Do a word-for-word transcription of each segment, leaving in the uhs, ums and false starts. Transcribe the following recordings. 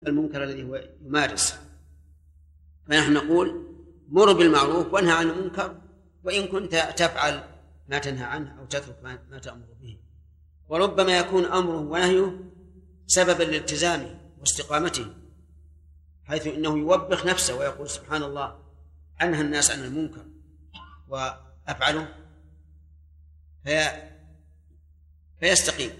المنكر الذي هو يمارس. فنحن نقول مر بالمعروف وانهى عن المنكر، وإن كنت تفعل ما تنهى عنه أو تترك ما تأمر به. وربما يكون أمره ونهيه سببا لالتزامه واستقامته، حيث إنه يوبخ نفسه ويقول سبحان الله أنهى الناس عن المنكر وأفعله في فيستقيم.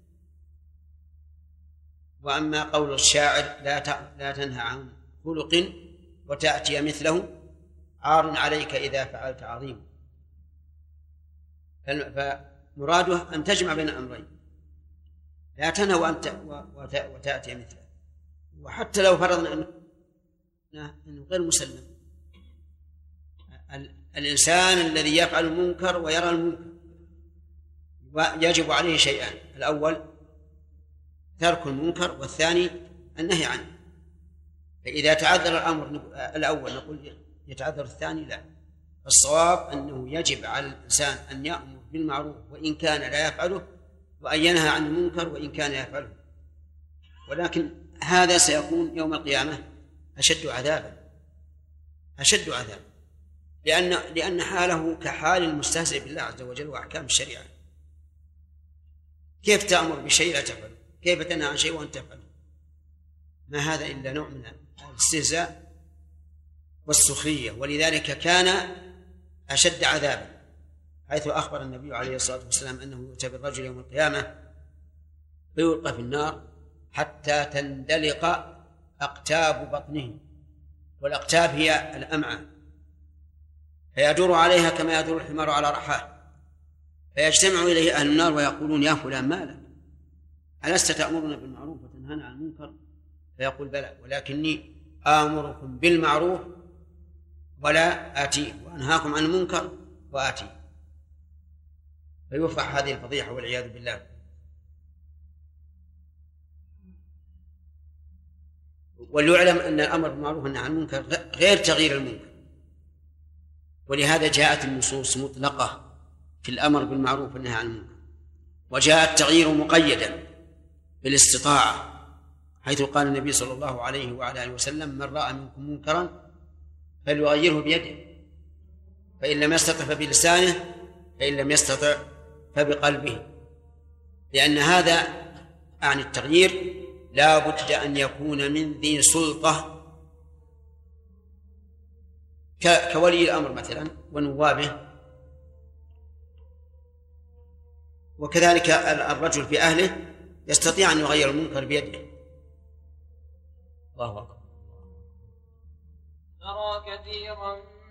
وأما قول الشاعر لا لا تنهى عن خلق وتأتي مثله عار عليك إذا فعلت عظيم، فمراده أن تجمع بين الأمرين، لا تنهى وتأتي مثله. وحتى لو فرضنا أنه غير مسلم، الإنسان الذي يفعل المنكر ويرى المنكر يجب عليه شيئان: الأول ترك المنكر، والثاني النهي عنه. فإذا تعذر الأمر الأول نقول يتعذر الثاني؟ لا، الصواب أنه يجب على الإنسان أن يأمر بالمعروف وإن كان لا يفعله، وأن ينهى عن المنكر وإن كان يفعله. ولكن هذا سيكون يوم القيامة أشد عذابا أشد عذابا لأن لأن حاله كحال المستهزئ بالله عز وجل وأحكام الشريعة. كيف تأمر بشيء لا تفعله؟ كيف تنهى عن شيء وأنت تفعله؟ ما هذا إلا نوع من الاستهزاء والسخرية. ولذلك كان أشد عذابا، حيث أخبر النبي عليه الصلاة والسلام أنه يؤتى بالرجل يوم القيامة فيلقى في النار حتى تندلق أقتاب بطنه، والأقتاب هي الأمعاء، فيدور عليها كما يدور الحمار على رحاه، فيجتمع إليه أهل النار ويقولون يا فلان ما لك؟ ألست تأمرنا بالمعروف وتنهانا عن المنكر؟ فيقول بلى، ولكني آمركم بالمعروف ولا آتيه، وأنهاكم عن المنكر وآتيه. فيفرح هذه الفضيحة والعياذ بالله. وليعلم أن الأمر بالمعروف والنهي عن المنكر غير تغيير المنكر، ولهذا جاءت النصوص مطلقة في الأمر بالمعروف والنهي عن المنكر، وجاء التغيير مقيدا بالاستطاعة، حيث قال النبي صلى الله عليه وعلى آله وسلم من رأى منكم منكرا فليغيره بيده، فإن لم يستطع فبلسانه، فإن لم يستطع فبقلبه، لأن هذا عن التغيير لا بد أن يكون من ذي سلطة كولي الأمر مثلا ونوابه، وكذلك الرجل في أهله يستطيع أن يغير المنكر بيده. الله أكبر. نرى كثيرا